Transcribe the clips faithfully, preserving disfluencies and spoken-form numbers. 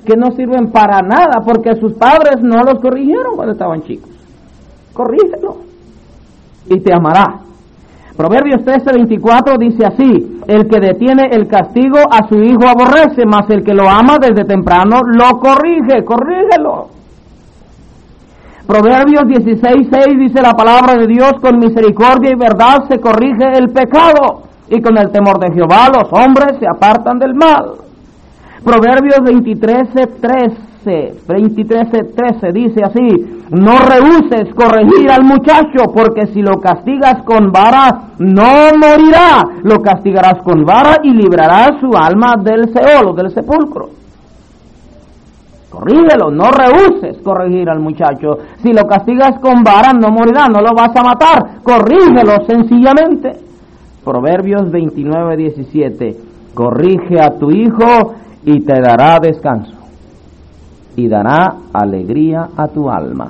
que no sirven para nada porque sus padres no los corrigieron cuando estaban chicos. Corrígelo y te amará. Proverbios trece veinticuatro dice así: el que detiene el castigo a su hijo aborrece, mas el que lo ama desde temprano lo corrige. Corrígelo. Proverbios dieciséis seis dice la palabra de Dios: con misericordia y verdad se corrige el pecado, y con el temor de Jehová los hombres se apartan del mal. Proverbios veintitrés trece, veintitrés trece dice así: no rehuses corregir al muchacho, porque si lo castigas con vara no morirá, lo castigarás con vara y librarás su alma del Seol, o del sepulcro. Corrígelo, no rehuses corregir al muchacho. Si lo castigas con vara no morirá, no lo vas a matar, corrígelo sencillamente. Proverbios veintinueve diecisiete: corrige a tu hijo y te dará descanso, y dará alegría a tu alma.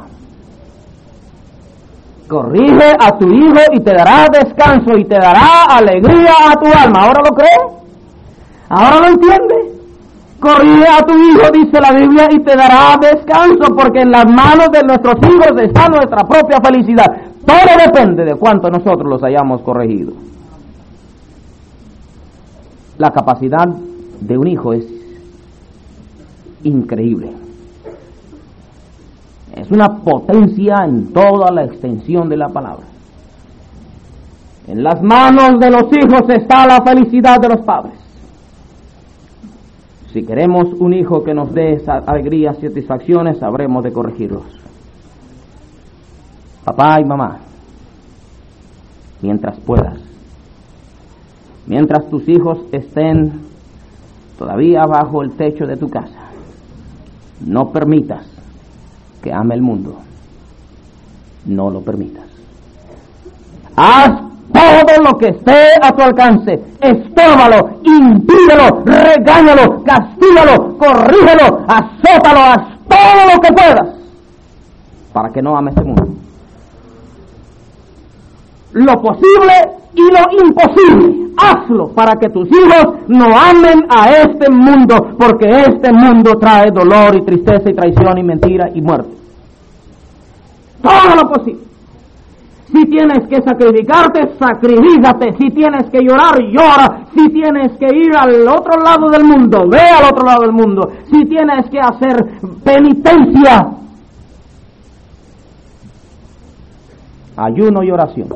Corrige a tu hijo y te dará descanso, y te dará alegría a tu alma. ¿Ahora lo crees? ¿Ahora lo entiendes? Corrige a tu hijo, dice la Biblia, y te dará descanso, porque en las manos de nuestros hijos está nuestra propia felicidad. Todo depende de cuánto nosotros los hayamos corregido. La capacidad de un hijo es increíble. Es una potencia en toda la extensión de la palabra. En las manos de los hijos está la felicidad de los padres. Si queremos un hijo que nos dé alegrías y satisfacciones, sabremos de corregirlos. Papá y mamá, mientras puedas, mientras tus hijos estén todavía bajo el techo de tu casa, no permitas que ame el mundo. No lo permitas. Haz todo lo que esté a tu alcance. Estórbalo, impídelo, regáñalo, castígalo, corrígelo, azótalo, haz todo lo que puedas para que no ame este mundo. Lo posible y lo imposible, hazlo para que tus hijos no amen a este mundo, porque este mundo trae dolor y tristeza y traición y mentira y muerte. Todo lo posible. Si tienes que sacrificarte, sacrifícate. Si tienes que llorar, llora. Si tienes que ir al otro lado del mundo, ve al otro lado del mundo. Si tienes que hacer penitencia, ayuno y oración.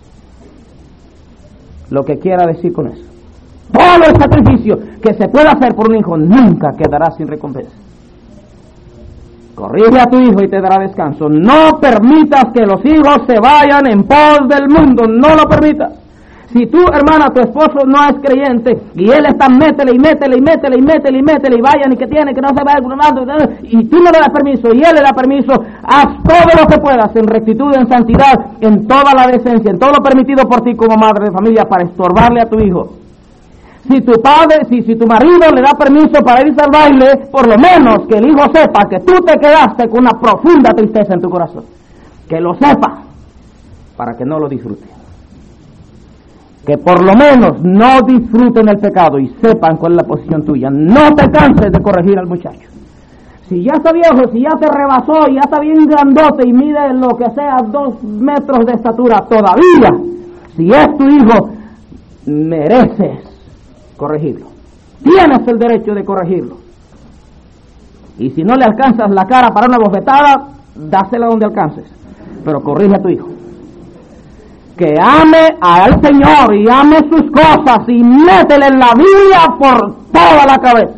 Lo que quiera decir con eso. Todo el sacrificio que se pueda hacer por un hijo nunca quedará sin recompensa. Corrige a tu hijo y te dará descanso. No permitas que los hijos se vayan en pos del mundo. No lo permitas. Si tú, hermana, tu esposo no es creyente y él está métele y métele y métele y métele y métele y vayan y que tiene que no se vaya y tú no le das permiso y él le da permiso, haz todo lo que puedas en rectitud, en santidad, en toda la decencia, en todo lo permitido por ti como madre de familia para estorbarle a tu hijo. Si tu padre, si, si tu marido le da permiso para irse al baile, por lo menos que el hijo sepa que tú te quedaste con una profunda tristeza en tu corazón. Que lo sepa, para que no lo disfrute. Que por lo menos no disfruten el pecado y sepan cuál es la posición tuya. No te canses de corregir al muchacho. Si ya está viejo, si ya te rebasó, ya está bien grandote y mide lo que sea dos metros de estatura, todavía, si es tu hijo, mereces corregirlo. Tienes el derecho de corregirlo. Y si no le alcanzas la cara para una bofetada, dásela donde alcances. Pero corrige a tu hijo. Que ame al Señor y ame sus cosas y métele en la Biblia por toda la cabeza.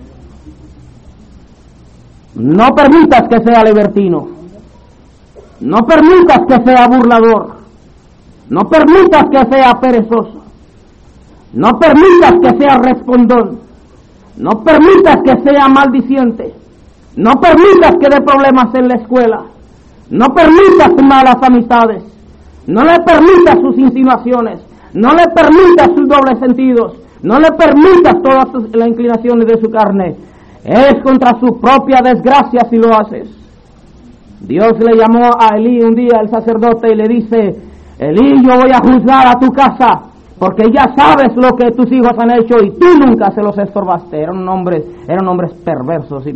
No permitas que sea libertino. No permitas que sea burlador. No permitas que sea perezoso. No permitas que sea respondón. No permitas que sea maldiciente. No permitas que dé problemas en la escuela. No permitas malas amistades. No le permitas sus insinuaciones. No le permitas sus dobles sentidos. No le permitas todas las inclinaciones de su carne. Es contra su propia desgracia si lo haces. Dios le llamó a Elí un día, el sacerdote, y le dice: Elí, yo voy a juzgar a tu casa, porque ya sabes lo que tus hijos han hecho y tú nunca se los estorbaste. Eran hombres, eran hombres perversos y